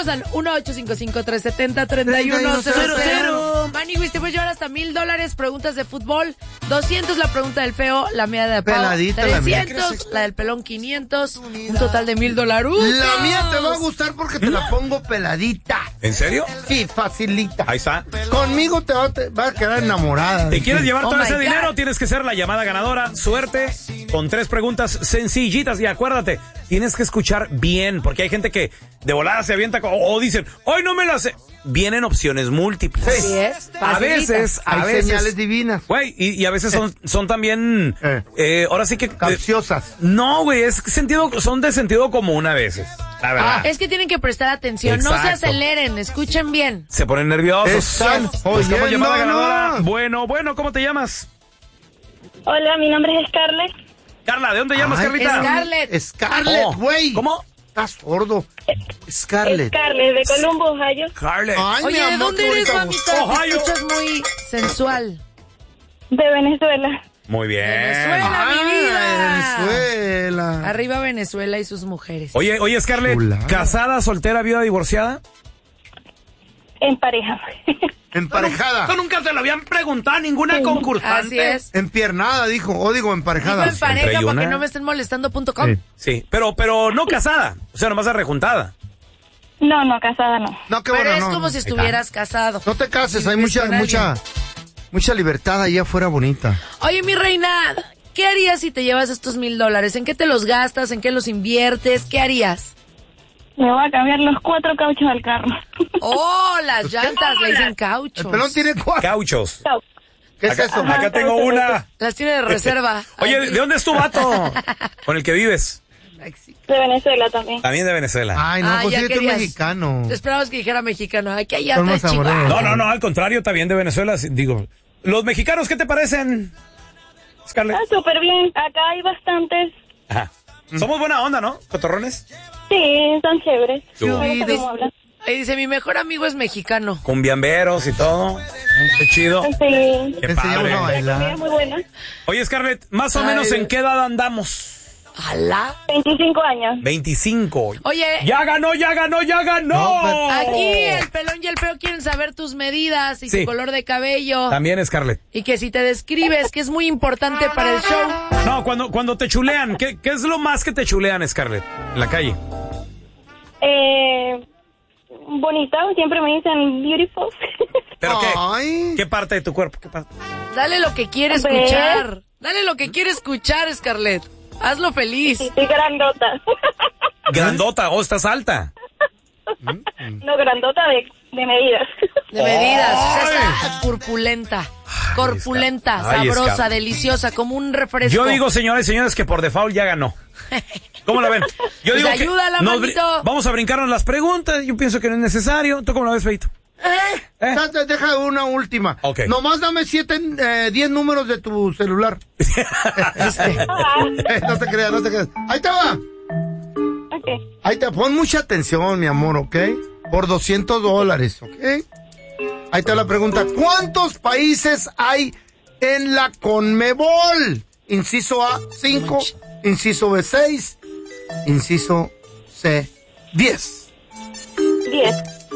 Márcanos al 1-855-370-3100. Maniwis, te puedes llevar hasta $1,000. Preguntas de fútbol. 200 la pregunta del feo, la mía de Pau. Peladita, 300 la del pelón, 500. Un total de $1,000. La mía te va a gustar porque te la pongo peladita. ¿En serio? Sí, facilita. Ahí está. Conmigo te va a quedar enamorada. ¿Te quieres llevar todo ese God. dinero? Tienes que ser la llamada ganadora. Suerte con 3 preguntas sencillitas. Y acuérdate, tienes que escuchar bien, porque hay gente que de volada se avienta o dicen, hoy no me la sé. Vienen opciones múltiples. Así es. A veces. Hay señales divinas. Güey, y a veces son también, ahora sí que... Capciosas. No, güey, son de sentido común a veces, la verdad. Es que tienen que prestar atención. No se Exacto. aceleren, escuchen bien. Se ponen nerviosos. Están Buscamos llamada ganadora. oyéndonos. Bueno, ¿cómo te llamas? Hola, mi nombre es Scarlett. Carla, ¿de dónde llamas, Ay, Carlita? Scarlett. Scarlett, Oh, güey. ¿Cómo? Estás sordo. Scarlett. Scarlett, de Columbus, Ohio. Carlett. Ay, Oye, mi ¿de amor, dónde qué eres, bonita mamita? voz. Te escuchas muy sensual. De Venezuela. Muy bien. Venezuela, mi vida. Venezuela. Arriba Venezuela y sus mujeres. Oye, Scarlett, Chulada. ¿casada, soltera, viuda, divorciada? En pareja. Emparejada. Eso nunca te lo habían preguntado a ninguna Así concursante. es. Empiernada, dijo. O digo, emparejada. Digo en pareja hay para una. que no me estén molestando.com. Sí. Sí, pero no casada. O sea, nomás rejuntada. No, casada no. No, qué Pero bueno, es no. como si estuvieras casado. No te cases, Y hay vives con alguien. mucha libertad ahí afuera bonita. Oye, mi reina, ¿qué harías si te llevas estos $1,000? ¿En qué te los gastas? ¿En qué los inviertes? ¿Qué harías? Me voy a cambiar los 4 cauchos del carro. Oh, las llantas, le dicen cauchos. El pelón tiene 4. Cauchos. ¿Qué es eso? Acá tengo una. Las tiene de reserva. Oye, Ay, ¿de dónde es tu vato? Con el que vives. De Venezuela también. También de Venezuela. Ay, no, Ah, pues ya sí, tú querías. mexicano. Te esperabas que dijera mexicano. Ay, que allá Son está más Chihuahua. amorosos. No, al contrario, también de Venezuela. Digo, ¿los mexicanos qué te parecen, Scarlett? Súper bien. Acá hay bastantes. Ajá. Somos buena onda, ¿no? ¿Cotorrones? Sí, son chéveres. Tú. Me Sí, gusta cómo hablan. Y dice, mi mejor amigo es mexicano. Cumbiamberos y todo. Qué chido. Sí. Qué Te enseñamos padre. a La comida bailar. es muy buena. Oye, Scarlett, más o Ay, menos ¿en qué edad andamos? ¿Alá? 25 años. 25. Oye, ¡Ya ganó! No, aquí el pelón y el feo quieren saber tus medidas y Sí. tu color de cabello. También, Scarlett. Y que si te describes, que es muy importante para el show. No, cuando te chulean, ¿qué es lo más que te chulean, Scarlett? En la calle. Bonita, siempre me dicen beautiful. ¿Pero Ay. qué parte de tu cuerpo? ¿Qué parte? Dale lo que quiere ¿Ves? escuchar. Dale lo que quiere escuchar, Scarlett. Hazlo feliz. Sí, estoy grandota. Grandota, estás alta. No, grandota de medidas. De medidas. O sea, Ay. está corpulenta. Corpulenta, Ay, sabrosa, Scar. deliciosa, como un refresco. Yo digo, señores y señores, que por default ya ganó. ¿Cómo la ven? Yo Pues digo ayúdala, que manito. vamos a brincarnos las preguntas. Yo pienso que no es necesario. ¿Tú cómo la ves, Feito? Deja una última. Ok. Nomás dame 10 números de tu celular. No te creas. Ahí te va. Ok. Ahí te pon mucha atención, mi amor, ¿ok? Por $200, ¿ok? Ahí te va la pregunta. ¿Cuántos países hay en la Conmebol? Inciso A, 5. Inciso B, 6. Inciso C, 10. 10.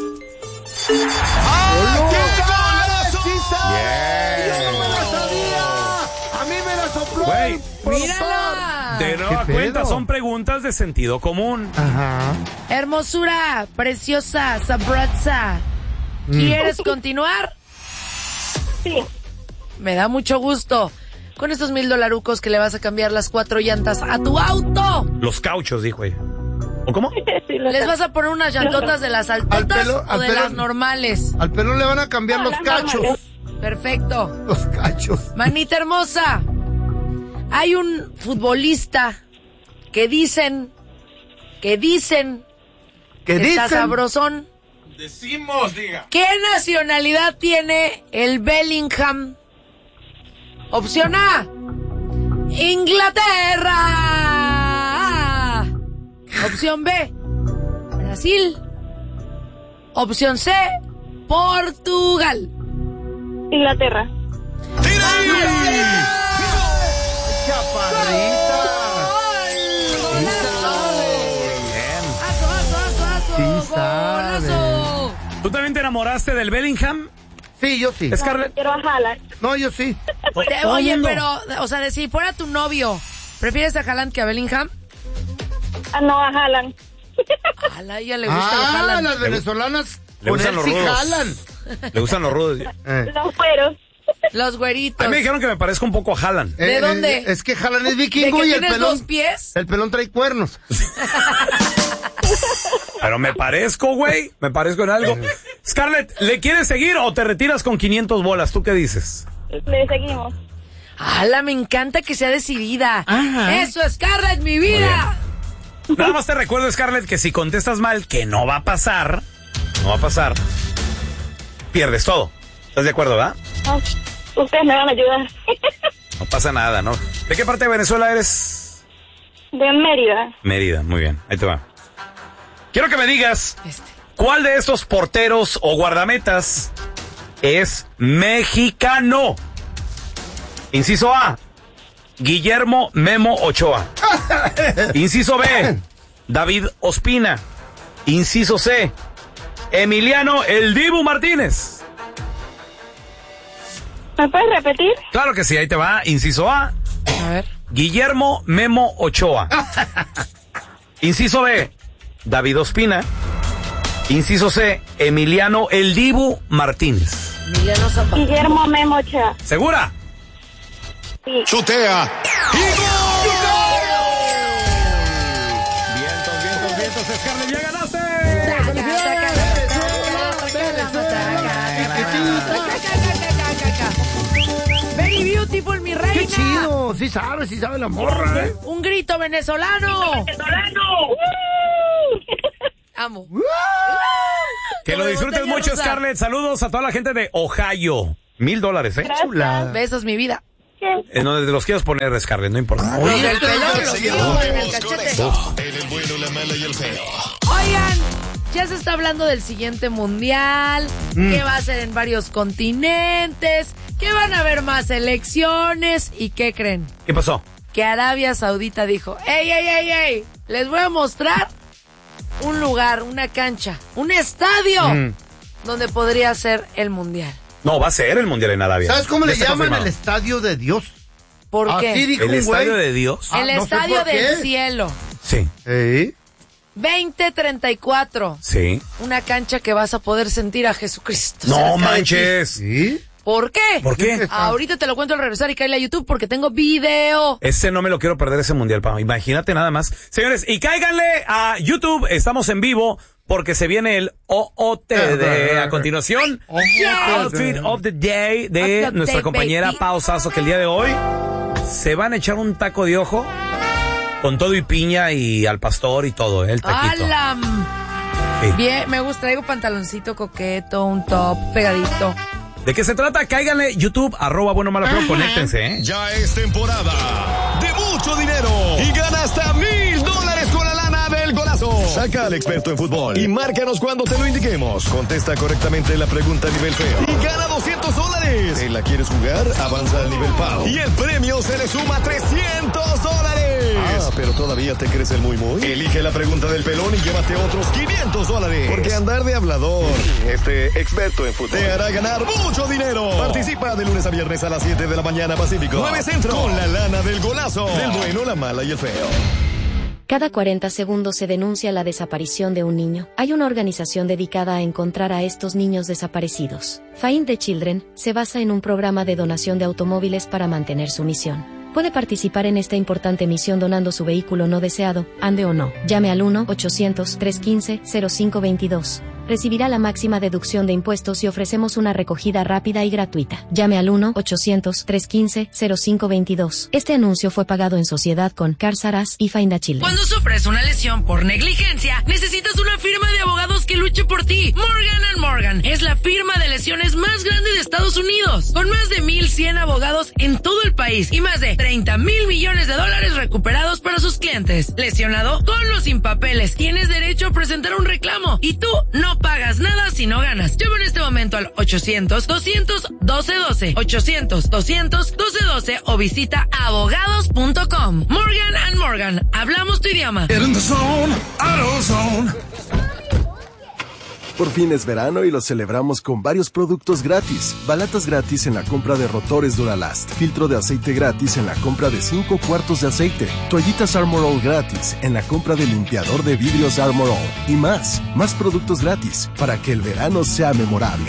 ¡Ah, qué golazo! ¡Sí sabe! ¡Yo no me la sabía! ¡A mí me la sopló! Güey, el productor. ¡Mírala! De nueva ¿Qué cuenta, pedo? son preguntas de sentido común. Ajá. Hermosura, preciosa, sabrosa. ¿Quieres continuar? Sí. Me da mucho gusto. Con estos $1,000 que le vas a cambiar las 4 llantas a tu auto. Los cauchos, dijo ella. ¿O cómo? Sí, lo ¿Les sé. vas a poner unas llantotas de las altotas o al de pelo. las normales? Al pelón le van a cambiar No, los las cachos. normales. Perfecto. Los cachos. Manita hermosa, hay un futbolista que dicen ¿Qué está dicen? sabrosón. Decimos, diga. ¿Qué nacionalidad tiene el Bellingham? Opción A, Inglaterra. Opción B, Brasil. Opción C, Portugal. Inglaterra. Chaparrita. ¡Golazo! Sí sabe. ¿Tú también te enamoraste del Bellingham? Sí, yo sí. Scarlett. Quiero a Haaland. No, yo sí. Oye, pero, o sea, de si fuera tu novio, ¿prefieres a Haaland que a Bellingham? No, a Haaland. A la ella le gusta el Haaland. Las venezolanas Le con gustan él los sí rudos. jalan. Le gustan los rudos. Los güeros. Los A güeritos. mí me dijeron que me parezco un poco a Haaland. ¿De dónde? Es que jalan es ¿De vikingo que y el tienes pelón. 2 pies? El pelón trae cuernos. Pero me parezco, güey. Me parezco en algo. Scarlett, ¿le quieres seguir o te retiras con 500 bolas? ¿Tú qué dices? Le seguimos. ¡Hala, me encanta que sea decidida! ¡Eso es Scarlett, mi vida! Nada más te recuerdo, Scarlett, que si contestas mal, que no va a pasar, pierdes todo. ¿Estás de acuerdo, verdad? No, ustedes me van a ayudar. No pasa nada, ¿no? ¿De qué parte de Venezuela eres? De Mérida. Mérida, muy bien. Ahí te va. Quiero que me digas, ¿cuál de estos porteros o guardametas es mexicano? Inciso A, Guillermo Memo Ochoa. Inciso B, David Ospina. Inciso C, Emiliano El Dibu Martínez. ¿Me puedes repetir? Claro que sí, ahí te va. Inciso A, A ver. Guillermo Memo Ochoa. Inciso B, David Ospina. Inciso C, Emiliano El Dibu Martínez. Emiliano Zapata. Guillermo Memo Ochoa. ¿Segura? Sí. Chutea. Vientos, Scarlett, ya ganaste. Very beautiful, mi reina. ¡Qué chido! Sí sabe la morra, ¿eh? Un grito venezolano. Amo. Que lo disfrutes mucho, Scarlett. Saludos a toda la gente de Ohio. $1,000, ¿eh? Chulada. Besos, mi vida. En donde los quieras poner, Scarlett, no importa. Los del pelón, los míos, en el cachete. En el bueno, la mala y el feo. Oigan, ya se está hablando del siguiente mundial, que va a ser en varios continentes, que van a haber más elecciones. ¿Y qué creen? ¿Qué pasó? Que Arabia Saudita dijo, ¡Ey! Les voy a mostrar un lugar, una cancha, un estadio donde podría ser el mundial. No, va a ser el mundial en Arabia. ¿Sabes cómo Ya le está llaman confirmado. el estadio de Dios? ¿Por Así qué? dijo ¿El un güey. estadio de Dios? El no sé estadio por qué. del cielo. Sí. 2034. Sí. Una cancha que vas a poder sentir a Jesucristo. No cerca de ti. manches. ¿Sí? ¿Por qué? ¿Por qué? Ahorita te lo cuento al regresar y cállale a YouTube porque tengo video. Ese no me lo quiero perder, ese mundial, Pau. Imagínate nada más. Señores, y cáiganle a YouTube. Estamos en vivo porque se viene el OOTD. A continuación, Outfit of the Day de Of the nuestra day, compañera baby. Pau Sasso, que el día de hoy se van a echar un taco de ojo con todo y piña y al pastor y todo, el taquito. ¡Alam! Sí. Bien, me gusta. Traigo pantaloncito coqueto, un top pegadito. ¿De qué se trata? Cáiganle YouTube, @bueno malo feo, conéctense, ¿eh? Ya es temporada de mucho dinero y gana hasta $1,000 con la lana del golazo. Saca al experto en fútbol y márcanos cuando te lo indiquemos. Contesta correctamente la pregunta a nivel feo y gana $200. ¿Te la quieres jugar? Avanza al nivel Pau y el premio se le suma $300. Ah, pero todavía te crees el muy. Elige la pregunta del pelón y llévate otros $500. Porque andar de hablador, experto en fútbol, te hará ganar mucho dinero. Participa de lunes a viernes a las 7 de la mañana Pacífico, 9 Centro, con la lana del golazo, del bueno, la mala y el feo. Cada 40 segundos se denuncia la desaparición de un niño. Hay una organización dedicada a encontrar a estos niños desaparecidos. Find the Children se basa en un programa de donación de automóviles para mantener su misión. Puede participar en esta importante misión donando su vehículo no deseado, ande o no. Llame al 1-800-315-0522. Recibirá la máxima deducción de impuestos y ofrecemos una recogida rápida y gratuita. Llame al 1-800-315-0522. Este anuncio fue pagado en sociedad con Cars R Us y Find a Children. Cuando sufres una lesión por negligencia, necesitas una firma de abogados que luche por ti. Morgan & Morgan es la firma de lesiones más grande de Estados Unidos, con más de 1,100 abogados en todo el país y más de $30,000 millones recuperados para sus clientes. Lesionado con o sin papeles, tienes derecho a presentar un reclamo y tú no pagas nada si no ganas. Llama en este momento al 800-200-1212, 800-200-1212 o visita abogados.com. Morgan & Morgan, hablamos tu idioma. Por fin es verano y lo celebramos con varios productos gratis. Balatas gratis en la compra de rotores Duralast. Filtro de aceite gratis en la compra de 5 cuartos de aceite. Toallitas Armor All gratis en la compra de limpiador de vidrios Armor All. Y más. Más productos gratis para que el verano sea memorable.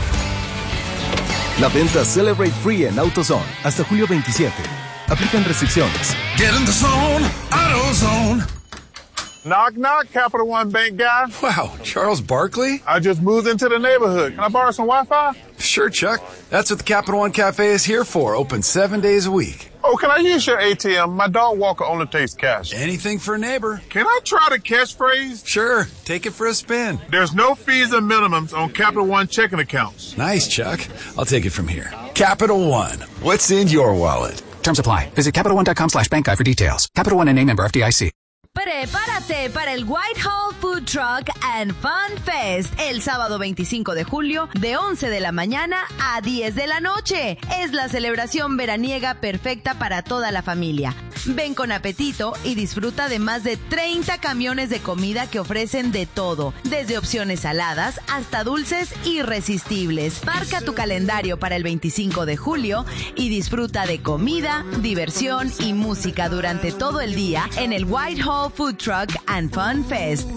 La venta Celebrate Free en AutoZone hasta julio 27. Aplican restricciones. Get in the zone, AutoZone. Knock, knock, Capital One Bank guy. Wow, Charles Barkley? I just moved into the neighborhood. Can I borrow some Wi-Fi? Sure, Chuck. That's what the Capital One Cafe is here for. Open 7 days a week. Oh, can I use your ATM? My dog walker only takes cash. Anything for a neighbor. Can I try the catchphrase? Sure, take it for a spin. There's no fees or minimums on Capital One checking accounts. Nice, Chuck. I'll take it from here. Capital One. What's in your wallet? Terms apply. Visit CapitalOne.com/bankguide for details. Capital One N.A. member FDIC. Prepárate para el Whitehall Food Truck and Fun Fest el sábado 25 de julio de 11 de la mañana a 10 de la noche. Es la celebración veraniega perfecta para toda la familia. Ven con apetito y disfruta de más de 30 camiones de comida que ofrecen de todo, desde opciones saladas hasta dulces irresistibles. Marca tu calendario para el 25 de julio y disfruta de comida, diversión y música durante todo el día en el Whitehall Food Truck and Fun Fest.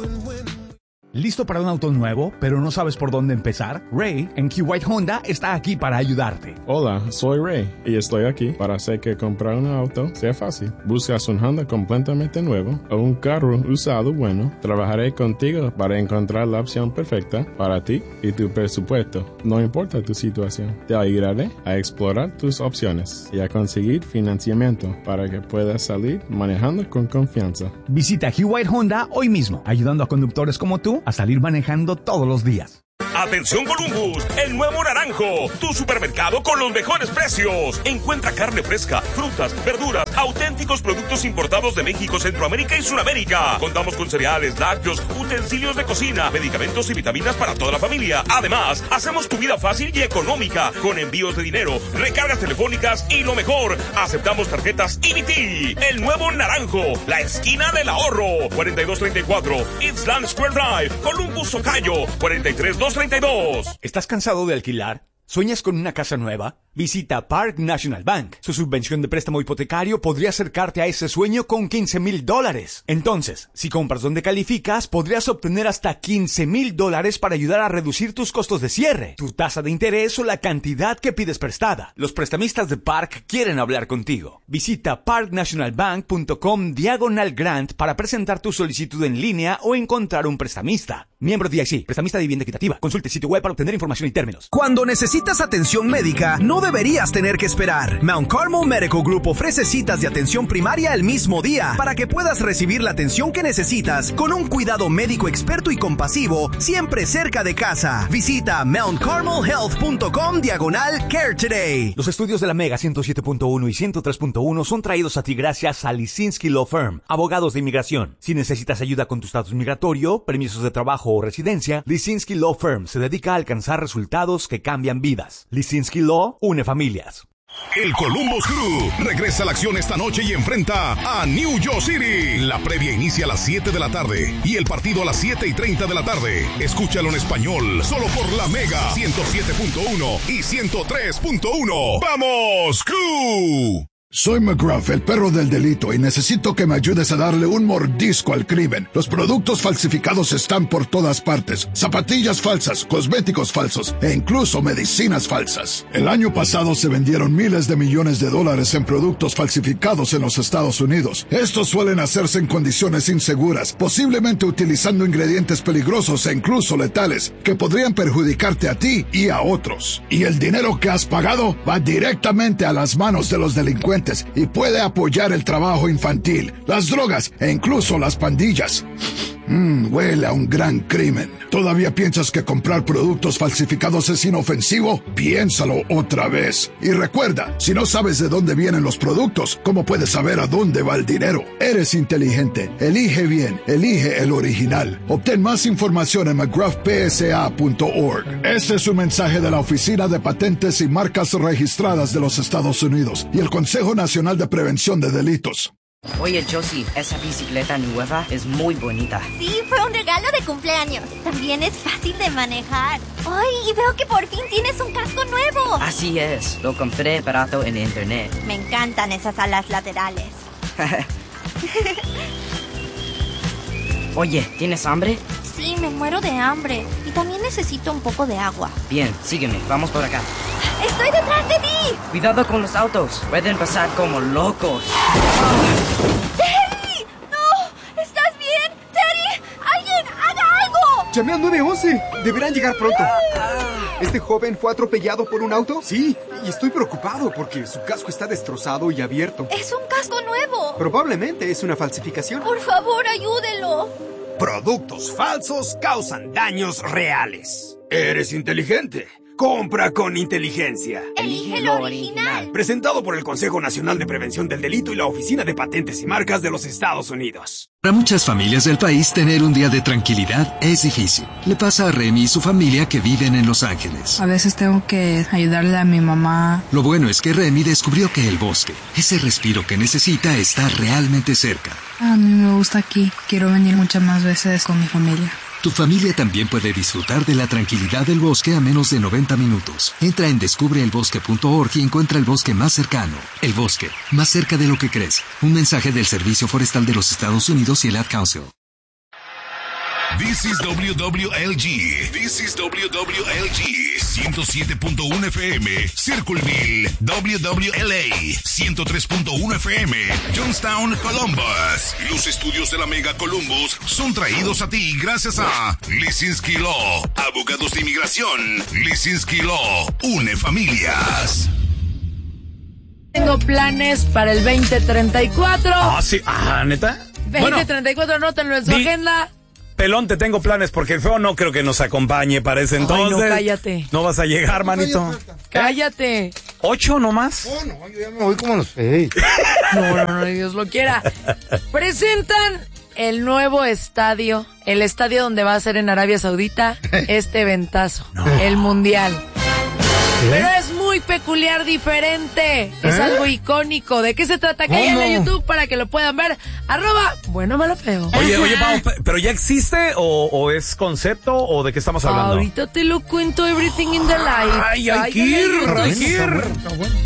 ¿Listo para un auto nuevo, pero no sabes por dónde empezar? Ray, en Kuwait Honda, está aquí para ayudarte. Hola, soy Ray y estoy aquí para hacer que comprar un auto sea fácil. ¿Buscas un Honda completamente nuevo o un carro usado bueno? Trabajaré contigo para encontrar la opción perfecta para ti y tu presupuesto. No importa tu situación, te ayudaré a explorar tus opciones y a conseguir financiamiento para que puedas salir manejando con confianza. Visita Kuwait Honda hoy mismo, ayudando a conductores como tú a salir manejando todos los días. Atención Columbus, el nuevo Naranjo, tu supermercado con los mejores precios. Encuentra carne fresca, frutas, verduras, auténticos productos importados de México, Centroamérica y Sudamérica. Contamos con cereales, lácteos, utensilios de cocina, medicamentos y vitaminas para toda la familia. Además, hacemos tu vida fácil y económica con envíos de dinero, recargas telefónicas y lo mejor, aceptamos tarjetas EBT. El nuevo Naranjo, la esquina del ahorro. 4234 Eastland Square Drive, Columbus, Ohio. 43232. ¿Estás cansado de alquilar? ¿Sueñas con una casa nueva? Visita Park National Bank. Su subvención de préstamo hipotecario podría acercarte a ese sueño con $15,000. Entonces, si compras donde calificas, podrías obtener hasta $15,000 para ayudar a reducir tus costos de cierre, tu tasa de interés o la cantidad que pides prestada. Los prestamistas de Park quieren hablar contigo. Visita parknationalbank.com/grant para presentar tu solicitud en línea o encontrar un prestamista. Miembro DIC, prestamista de vivienda equitativa. Consulte el sitio web para obtener información y términos. Cuando necesitas atención médica, no deberías tener que esperar. Mount Carmel Medical Group ofrece citas de atención primaria el mismo día para que puedas recibir la atención que necesitas con un cuidado médico experto y compasivo, siempre cerca de casa. Visita mountcarmelhealth.com/care today. Los estudios de la Mega 107.1 y 103.1 son traídos a ti gracias a Lisinski Law Firm, abogados de inmigración. Si necesitas ayuda con tu estatus migratorio, permisos de trabajo o residencia, Lisinski Law Firm se dedica a alcanzar resultados que cambian vidas. Lisinski Law une familias. El Columbus Crew regresa a la acción esta noche y enfrenta a New York City. La previa inicia a las 7 de la tarde y el partido a las 7:30 de la tarde. Escúchalo en español, solo por la Mega 107.1 y 103.1. ¡Vamos, Crew! Soy McGruff, el perro del delito, y necesito que me ayudes a darle un mordisco al crimen. Los productos falsificados están por todas partes. Zapatillas falsas, cosméticos falsos e incluso medicinas falsas. El año pasado se vendieron miles de millones de dólares en productos falsificados en los Estados Unidos. Estos suelen hacerse en condiciones inseguras, posiblemente utilizando ingredientes peligrosos e incluso letales que podrían perjudicarte a ti y a otros. Y el dinero que has pagado va directamente a las manos de los delincuentes y puede apoyar el trabajo infantil, las drogas e incluso las pandillas. Huele a un gran crimen. ¿Todavía piensas que comprar productos falsificados es inofensivo? Piénsalo otra vez. Y recuerda, si no sabes de dónde vienen los productos, ¿cómo puedes saber a dónde va el dinero? Eres inteligente. Elige bien. Elige el original. Obtén más información en mcgruffpsa.org. Este es un mensaje de la Oficina de Patentes y Marcas Registradas de los Estados Unidos y el Consejo Nacional de Prevención de Delitos. Oye, Josie, esa bicicleta nueva es muy bonita. Sí, fue un regalo de cumpleaños. También es fácil de manejar. ¡Ay, y veo que por fin tienes un casco nuevo! Así es, lo compré barato en internet. Me encantan esas alas laterales. Oye, ¿tienes hambre? Sí, me muero de hambre. Y también necesito un poco de agua. Bien, sígueme, vamos por acá. ¡Estoy detrás de ti! Cuidado con los autos, pueden pasar como locos. ¡Terry! ¡No! ¿Estás bien? ¡Terry! ¡Alguien haga algo! Llamé al 911. Deberán llegar pronto. ¿Este joven fue atropellado por un auto? Sí, y estoy preocupado porque su casco está destrozado y abierto. ¡Es un casco nuevo! Probablemente es una falsificación. Por favor, ayúdelo. Productos falsos causan daños reales. Eres inteligente. Compra con inteligencia. Elige lo original. Presentado por el Consejo Nacional de Prevención del Delito y la Oficina de Patentes y Marcas de los Estados Unidos. Para muchas familias del país, tener un día de tranquilidad es difícil. Le pasa a Remy y su familia que viven en Los Ángeles. A veces tengo que ayudarle a mi mamá. Lo bueno es que Remy descubrió que el bosque, ese respiro que necesita, está realmente cerca. A mí me gusta aquí. Quiero venir muchas más veces con mi familia. Tu familia también puede disfrutar de la tranquilidad del bosque a menos de 90 minutos. Entra en descubreelbosque.org y encuentra el bosque más cercano. El bosque, más cerca de lo que crees. Un mensaje del Servicio Forestal de los Estados Unidos y el Ad Council. This is WWLG. This is WWLG. 107.1 FM. Circleville. WWLA. 103.1 FM. Johnstown, Columbus. Los estudios de la Mega Columbus son traídos a ti gracias a Lisinski Law. Abogados de inmigración. Lisinski Law. Une familias. Tengo planes para el 2034. Ah, sí. Ah, ¿neta? 2034, anótenlo en su agenda. Pelón, te tengo planes porque el feo no creo que nos acompañe para ese entonces. Ay, no, cállate. No vas a llegar, manito. Cállate. 8 nomás. Oh, no, yo ya me voy como los 6. No, Dios lo quiera. Presentan el nuevo estadio, el estadio donde va a ser en Arabia Saudita este eventazo, el Mundial. Pero es muy peculiar, diferente. Es algo icónico. ¿De qué se trata? Cállate en YouTube para que lo puedan ver. @bueno malo feo. Oye, Pau, ¿pero ya existe o es concepto o de qué estamos hablando? Ahorita te lo cuento, everything in the life. Ay, hay que ir.